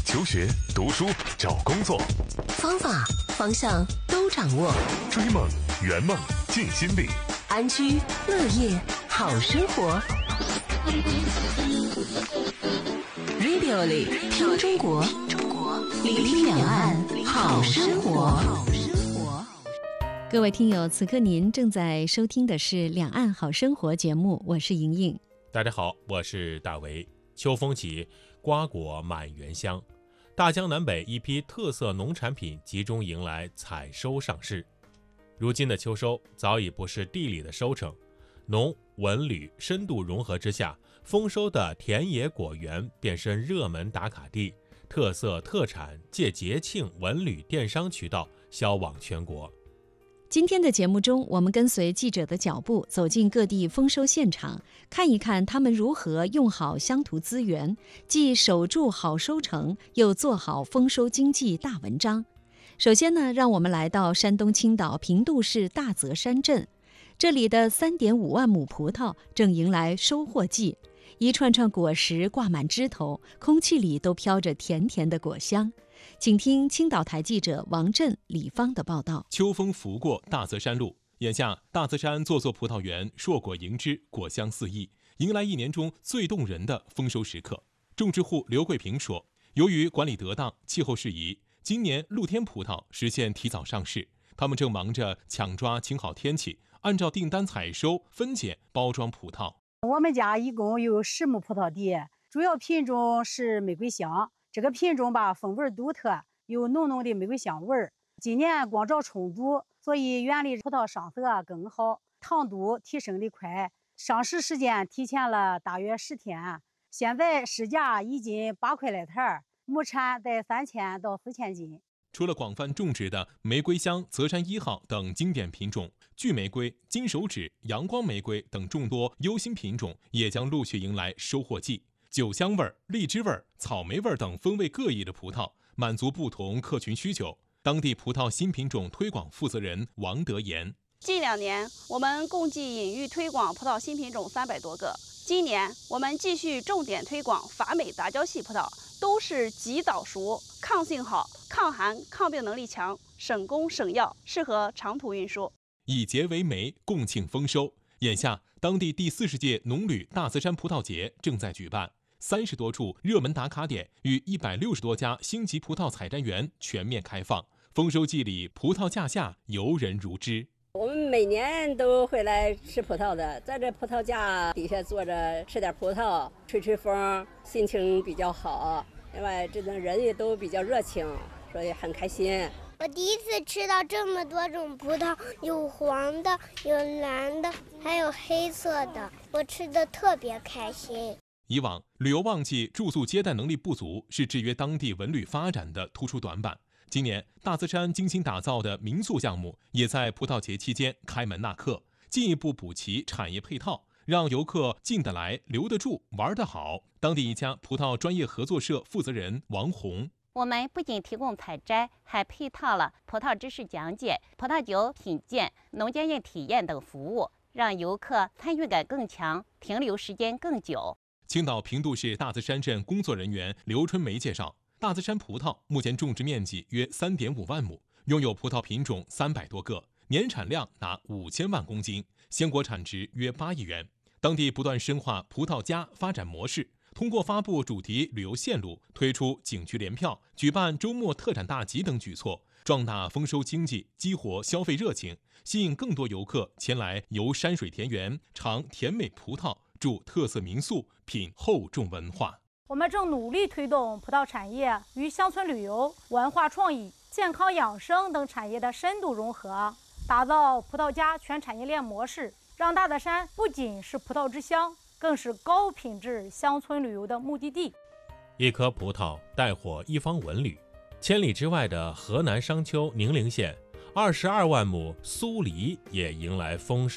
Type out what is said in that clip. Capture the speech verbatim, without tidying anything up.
求学、读书、找工作， 方法、方向都掌握。 追梦、圆梦、尽心力， 安居乐业好生活。Radio 里听中国，里里两岸好生活。 各位听友，此刻您正在收听的是《两岸好生活》节目，我是莹莹。 大家好，我是大为。秋风起，瓜果满园香，大江南北一批特色农产品集中迎来采收上市。如今的秋收早已不是地里的收成，农文旅深度融合之下，丰收的田野果园变身热门打卡地，特色特产借节庆文旅电商渠道销往全国。 今天的节目中，我们跟随记者的脚步，走进各地丰收现场，看一看他们如何用好乡土资源，既守住好收成，又做好丰收经济大文章。首先呢，让我们来到山东青岛平度市大泽山镇，这里的 三点五万亩葡萄正迎来收获季，一串串果实挂满枝头，空气里都飘着甜甜的果香。请听青岛台记者王震、李芳的报道。 秋风拂过大泽山路，眼下大泽山座座葡萄园硕果盈枝，果香四溢，迎来一年中最动人的丰收时刻。种植户刘桂平说，由于管理得当，气候适宜，今年露天葡萄实现提早上市，他们正忙着抢抓晴好天气，按照订单采收、分拣、包装葡萄。 我们家一共有十亩葡萄地，主要品种是玫瑰香。这个品种吧，风味独特，有浓浓的玫瑰香味儿。今年光照充足，所以园里葡萄上色更好，糖度提升的快，上市时间提前了大约十天。现在市价一斤八块来台，亩产在三千到四千斤。 除了广泛种植的玫瑰香、泽山一号等经典品种，巨玫瑰、金手指、阳光玫瑰等众多优新品种也将陆续迎来收获季。酒香味、荔枝味、草莓味等风味各异的葡萄，满足不同客群需求。当地葡萄新品种推广负责人王德言： 近两年，我们共计引育推广葡萄新品种三百多个。今年，我们继续重点推广法美杂交系葡萄，都是极早熟、抗性好、抗寒、抗病能力强、省工省药，适合长途运输。 以节为媒，共庆丰收。眼下，当地第四十届农旅大泽山葡萄节正在举办。三十多处热门打卡点与一百六十多家星级葡萄采摘园全面开放，丰收季里葡萄架下游人如织。 我们每年都会来吃葡萄的，在这葡萄架底下坐着吃点葡萄，吹吹风，心情比较好。另外，这种人也都比较热情，所以很开心。 我第一次吃到这么多种葡萄，有黄的，有蓝的，还有黑色的，我吃的特别开心。 以往旅游旺季住宿接待能力不足是制约当地文旅发展的突出短板。今年大泽山精心打造的民宿项目也在葡萄节期间开门纳客，进一步补齐产业配套，让游客进得来、留得住、玩得好。当地一家葡萄专业合作社负责人王红： 我们不仅提供采摘，还配套了葡萄知识讲解、葡萄酒品鉴、农检验体验等服务，让游客参与感更强，停留时间更久。 青岛平度市大泽山镇工作人员刘春梅介绍，大泽山葡萄目前种植面积约 三点五万亩，拥有葡萄品种三百多个，年产量达五千万公斤，鲜果产值约八亿元。当地不断深化葡萄家发展模式，通过发布主题旅游线路、推出景区联票、举办周末特产大集等举措，壮大丰收经济，激活消费热情，吸引更多游客前来游山水田园，尝甜美葡萄，住特色民宿，品厚重文化。 我们正努力推动葡萄产业与乡村旅游、文化创意、健康养生等产业的深度融合，打造葡萄家全产业链模式，让大泽山不仅是葡萄之乡，更是高品质乡村旅游的目的地。 一颗葡萄带火一方文旅。千里之外的河南商丘宁陵县，二十二万亩苏梨也迎来丰收。